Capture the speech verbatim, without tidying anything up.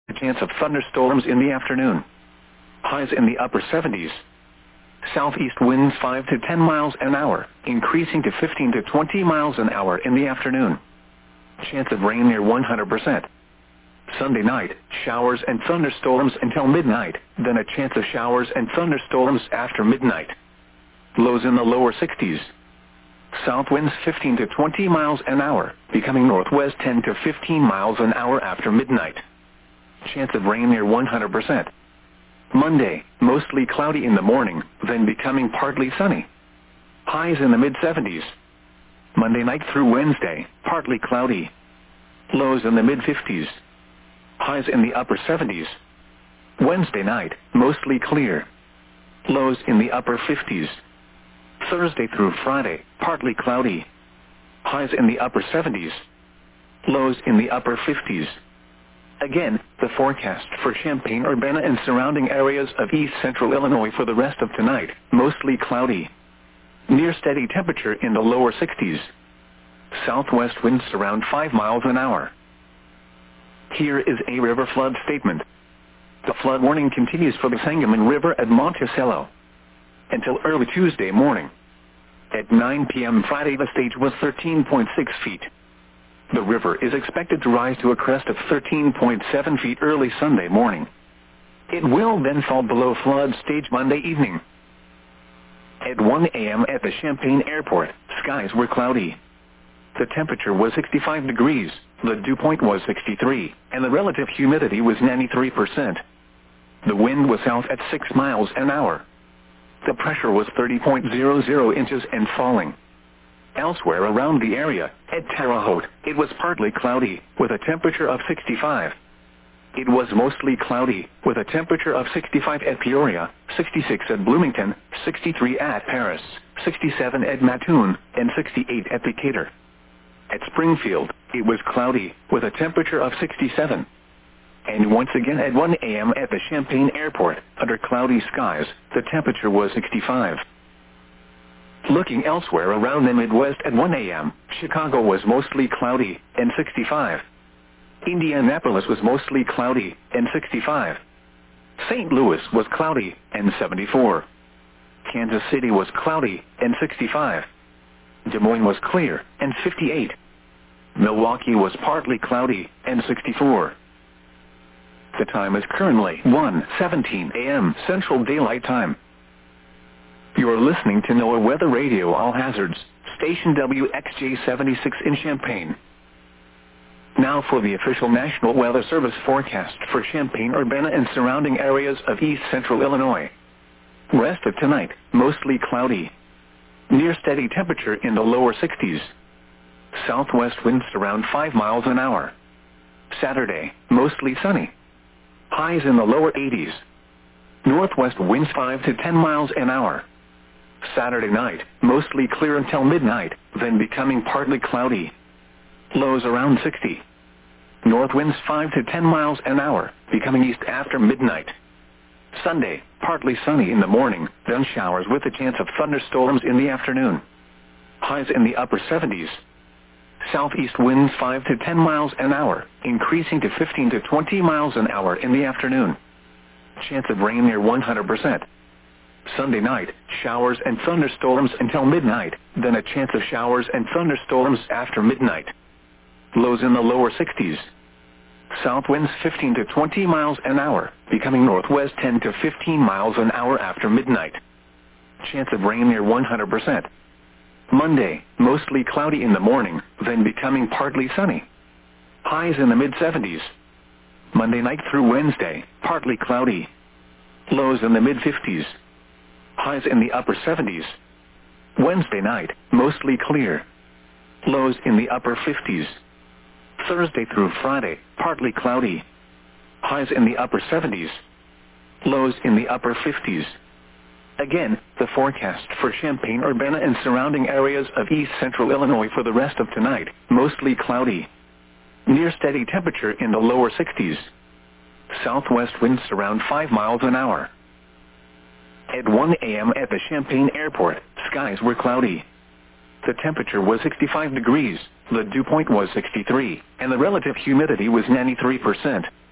A chance of thunderstorms in the afternoon. Highs in the upper seventies. Southeast winds five to ten miles an hour, increasing to fifteen to twenty miles an hour in the afternoon. Chance of rain near one hundred percent. Sunday night, showers and thunderstorms until midnight, then a chance of showers and thunderstorms after midnight. Lows in the lower sixties. South winds fifteen to twenty miles an hour, becoming northwest ten to fifteen miles an hour after midnight. Chance of rain near one hundred percent. Monday, mostly cloudy in the morning, then becoming partly sunny. Highs in the mid seventies. Monday night through Wednesday, partly cloudy. Lows in the mid fifties. Highs in the upper seventies. Wednesday night, mostly clear. Lows in the upper fifties. Thursday through Friday, partly cloudy. Highs in the upper seventies. Lows in the upper fifties. Again, the forecast for Champaign-Urbana and surrounding areas of east central Illinois for the rest of tonight, mostly cloudy. Near steady temperature in the lower sixties. Southwest winds around five miles an hour. Here is a river flood statement. The flood warning continues for the Sangamon River at Monticello until early Tuesday morning. At nine p m Friday, the stage was thirteen point six feet. The river is expected to rise to a crest of thirteen point seven feet early Sunday morning. It will then fall below flood stage Monday evening. At one a m at the Champaign Airport, skies were cloudy. The temperature was sixty-five degrees, the dew point was sixty-three, and the relative humidity was ninety-three percent. The wind was south at six miles an hour. The pressure was thirty point zero zero inches and falling. Elsewhere around the area, at Terre Haute, it was partly cloudy, with a temperature of sixty-five. It was mostly cloudy, with a temperature of sixty-five at Peoria, sixty-six at Bloomington, sixty-three at Paris, sixty-seven at Mattoon, and sixty-eight at Decatur. At Springfield, it was cloudy, with a temperature of sixty-seven. And once again at one a m at the Champaign Airport, under cloudy skies, the temperature was sixty-five. Looking elsewhere around the Midwest at one a m, Chicago was mostly cloudy, and sixty-five. Indianapolis was mostly cloudy, and sixty-five. Saint Louis was cloudy, and seventy-four. Kansas City was cloudy, and sixty-five. Des Moines was clear, and fifty-eight. Milwaukee was partly cloudy, and sixty-four. The time is currently one seventeen a m Central Daylight Time. You are listening to NOAA Weather Radio All Hazards, station W X J seventy-six in Champaign. Now for the official National Weather Service forecast for Champaign-Urbana and surrounding areas of east central Illinois. Rest of tonight, mostly cloudy. Near steady temperature in the lower sixties. Southwest winds around five miles an hour. Saturday, mostly sunny. Highs in the lower eighties. Northwest winds five to ten miles an hour. Saturday night, mostly clear until midnight, then becoming partly cloudy. Lows around sixty. North winds five to ten miles an hour, becoming east after midnight. Sunday, partly sunny in the morning, then showers with a chance of thunderstorms in the afternoon. Highs in the upper seventies. Southeast winds five to ten miles an hour, increasing to fifteen to twenty miles an hour in the afternoon. Chance of rain near one hundred percent. Sunday night, showers and thunderstorms until midnight, then a chance of showers and thunderstorms after midnight. Lows in the lower sixties. South winds fifteen to twenty miles an hour, becoming northwest ten to fifteen miles an hour after midnight. Chance of rain near one hundred percent. Monday, mostly cloudy in the morning, then becoming partly sunny. Highs in the mid seventies. Monday night through Wednesday, partly cloudy. Lows in the mid fifties. Highs in the upper seventies. Wednesday night, mostly clear. Lows in the upper fifties. Thursday through Friday, partly cloudy. Highs in the upper seventies. Lows in the upper fifties. Again, the forecast for Champaign-Urbana and surrounding areas of east central Illinois for the rest of tonight, mostly cloudy. Near steady temperature in the lower sixties. Southwest winds around five miles an hour. At one a m at the Champaign Airport, skies were cloudy. The temperature was sixty-five degrees, the dew point was sixty-three, and the relative humidity was ninety-three percent.